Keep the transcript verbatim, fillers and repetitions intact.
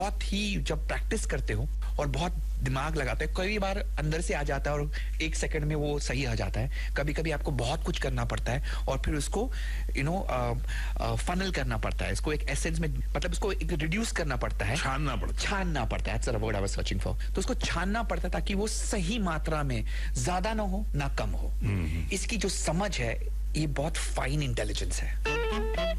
बहुत ही जब प्रैक्टिस करते हो और बहुत दिमाग लगाते हैं, कई बार अंदर से आ जाता है और एक सेकंड में वो सही आ जाता है। कभी कभी आपको बहुत कुछ करना पड़ता है और फिर उसको यू नो फनल करना पड़ता है, इसको एक एसेंस में, मतलब इसको एक रिड्यूस करना पड़ता है, छानना पड़ता है छानना पड़ता है, that's the word I was searching for. तो उसको छानना पड़ता है ताकि वो सही मात्रा में, ज्यादा ना हो ना कम हो। इसकी जो समझ है, ये बहुत फाइन इंटेलिजेंस है।